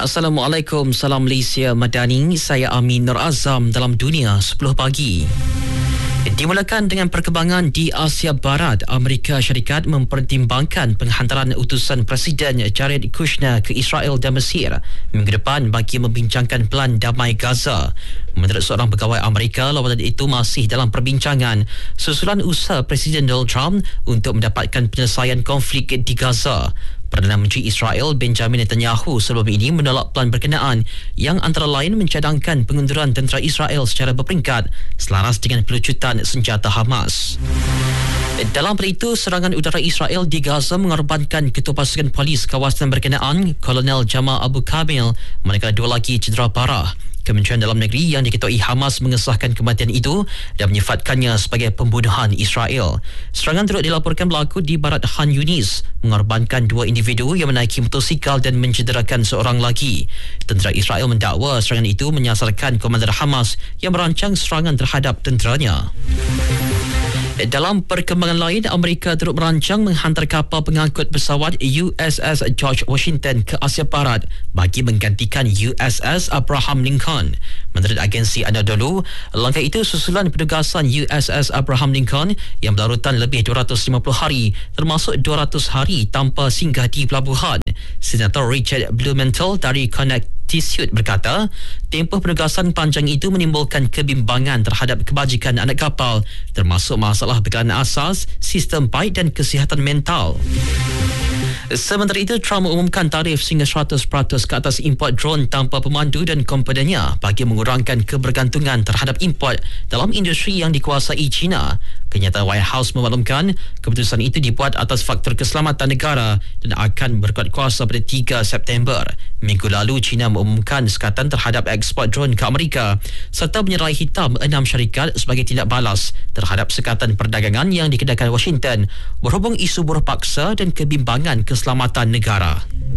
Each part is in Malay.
Assalamualaikum, salam Malaysia Madani. Saya Amin Nur Azam dalam Dunia 10 Pagi. Dimulakan dengan perkembangan di Asia Barat. Amerika Syarikat mempertimbangkan penghantaran utusan Presiden Jared Kushner ke Israel dan Mesir minggu depan bagi membincangkan pelan damai Gaza. Menurut seorang pegawai Amerika, lawatan itu masih dalam perbincangan susulan usaha Presiden Donald Trump untuk mendapatkan penyelesaian konflik di Gaza. Perdana Menteri Israel Benjamin Netanyahu sebelum ini menolak pelan berkenaan yang antara lain mencadangkan pengunduran tentera Israel secara berperingkat selaras dengan pelucutan senjata Hamas. Dalam pada itu, serangan udara Israel di Gaza mengorbankan Ketua Pasukan Polis kawasan berkenaan, Kolonel Jamal Abu Kamil, manakala dua lagi cedera parah. Kementerian Dalam Negeri yang diketuai Hamas mengesahkan kematian itu dan menyifatkannya sebagai pembunuhan Israel. Serangan turut dilaporkan berlaku di barat Khan Yunis, mengorbankan dua individu yang menaiki motosikal dan mencederakan seorang lagi. Tentera Israel mendakwa serangan itu menyasarkan komander Hamas yang merancang serangan terhadap tenteranya. Dalam perkembangan lain, Amerika turut merancang menghantar kapal pengangkut pesawat USS George Washington ke Asia Barat bagi menggantikan USS Abraham Lincoln. Menurut agensi Anadolu, langkah itu susulan penugasan USS Abraham Lincoln yang berlarutan lebih 250 hari termasuk 200 hari tanpa singgah di pelabuhan. Senator Richard Blumenthal dari Connecticut berkata, tempoh penugasan panjang itu menimbulkan kebimbangan terhadap kebajikan anak kapal termasuk masalah bekalan asas, sistem baik dan kesihatan mental. Sementara itu, Trump mengumumkan tarif sehingga 100% ke atas import drone tanpa pemandu dan komponennya bagi mengurangkan kebergantungan terhadap import dalam industri yang dikuasai China. Kenyataan White House memaklumkan keputusan itu dibuat atas faktor keselamatan negara dan akan berkuat kuasa pada 3 September. Minggu lalu, China mengumumkan sekatan terhadap ekspor drone ke Amerika serta menyerai hitam 6 syarikat sebagai tindak balas terhadap sekatan perdagangan yang dikenakan Washington berhubung isu buruh paksa dan kebimbangan keselamatan negara.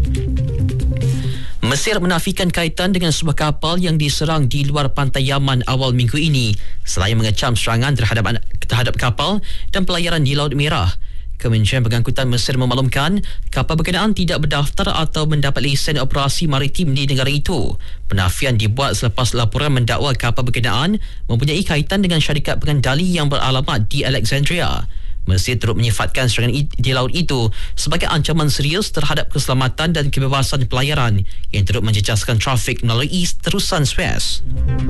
Mesir menafikan kaitan dengan sebuah kapal yang diserang di luar pantai Yaman awal minggu ini selain mengecam serangan terhadap kapal dan pelayaran di Laut Merah. Kementerian Pengangkutan Mesir memaklumkan kapal berkenaan tidak berdaftar atau mendapat lesen operasi maritim di negara itu. Penafian dibuat selepas laporan mendakwa kapal berkenaan mempunyai kaitan dengan syarikat pengendali yang beralamat di Alexandria. Mesir turut menyifatkan serangan di laut itu sebagai ancaman serius terhadap keselamatan dan kebebasan pelayaran yang turut menjejaskan trafik melalui terusan Suez.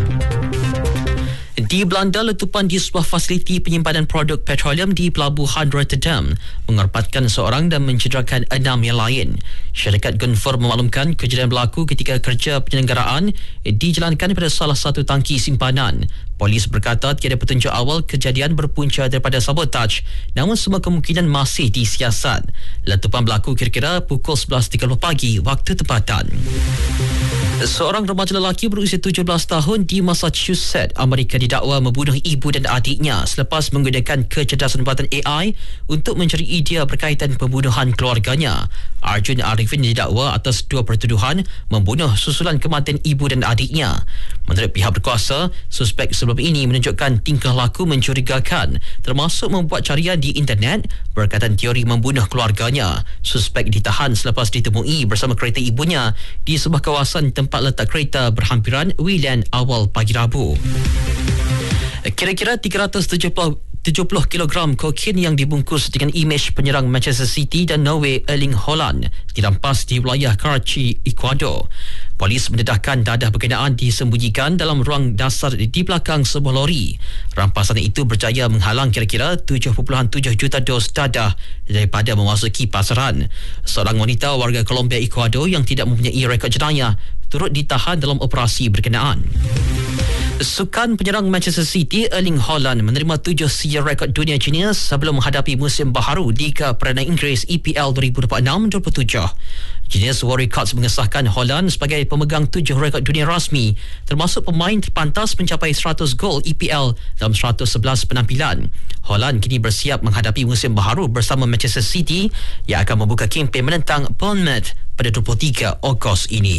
Di Belanda, letupan di sebuah fasiliti penyimpanan produk petroleum di Pelabuhan Rotterdam mengorbankan seorang dan mencederakan 6 yang lain. Syarikat Gunvor memaklumkan kejadian berlaku ketika kerja penyelenggaraan dijalankan pada salah satu tangki simpanan. Polis berkata tiada petunjuk awal kejadian berpunca daripada sabotaj, namun semua kemungkinan masih disiasat. Letupan berlaku kira-kira pukul 11.30 pagi waktu tempatan. Seorang remaja lelaki berusia 17 tahun di Massachusetts, Amerika didakwa membunuh ibu dan adiknya selepas menggunakan kecerdasan buatan AI untuk mencari idea berkaitan pembunuhan keluarganya. Arjun Arifin didakwa atas 2 pertuduhan membunuh susulan kematian ibu dan adiknya. Menurut pihak berkuasa, suspek sebelum ini menunjukkan tingkah laku mencurigakan termasuk membuat carian di internet berkaitan teori membunuh keluarganya. Suspek ditahan selepas ditemui bersama kereta ibunya di sebuah kawasan tempat letak kereta berhampiran Wheeland awal pagi Rabu. Kira-kira 370 kg kokain yang dibungkus dengan imej penyerang Manchester City dan Norway Erling Haaland dirampas di wilayah Karachi, Ecuador. Polis mendedahkan dadah berkenaan disembunyikan dalam ruang dasar di belakang sebuah lori. Rampasan itu berjaya menghalang kira-kira 7.7 juta dos dadah daripada memasuki pasaran. Seorang wanita warga Colombia, Ecuador yang tidak mempunyai rekod jenayah turut ditahan dalam operasi berkenaan. Sukan penyerang Manchester City Erling Haaland menerima 7 sial rekod dunia junior sebelum menghadapi musim baharu Liga Perdana Inggeris EPL 2026-27. Genius Warrior Cards mengesahkan Haaland sebagai pemegang 7 rekod dunia rasmi termasuk pemain terpantas mencapai 100 gol EPL dalam 111 penampilan. Haaland kini bersiap menghadapi musim baharu bersama Manchester City yang akan membuka kempen menentang Bournemouth pada 23 Ogos ini.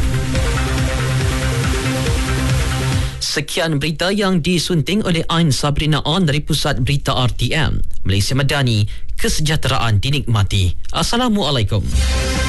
Sekian berita yang disunting oleh Ain Sabrina On dari Pusat Berita RTM. Malaysia Madani, kesejahteraan dinikmati. Assalamualaikum.